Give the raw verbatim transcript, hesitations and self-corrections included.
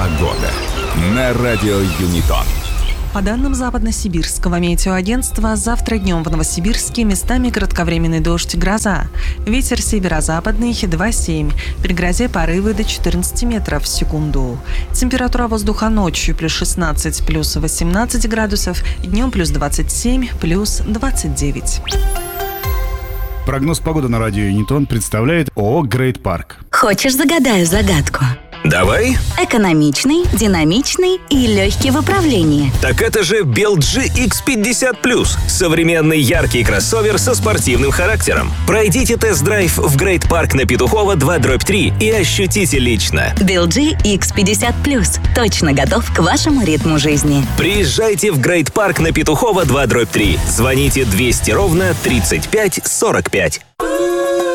Погода на радио Юнитон. По данным Западно-Сибирского метеоагентства, завтра днем в Новосибирске местами кратковременный дождь и гроза. Ветер северо-западный два семь. При грозе порывы до четырнадцати метров в секунду. Температура воздуха ночью плюс шестнадцать, плюс восемнадцать градусов, днем плюс двадцать семь, плюс двадцать девять. Прогноз погоды на радио Юнитон представляет ООО «Грейт Парк». Хочешь, загадаю загадку? Давай. Экономичный, динамичный и легкий в управлении. Так это же эл джи икс пятьдесят плюс. Современный яркий кроссовер со спортивным характером. Пройдите тест-драйв в Грейт Парк на Петухова два дробь три и ощутите лично. эл джи икс пятьдесят плюс. Точно готов к вашему ритму жизни. Приезжайте в Грейт Парк на Петухова два дробь три. Звоните двести ровно тридцать пять сорок пять.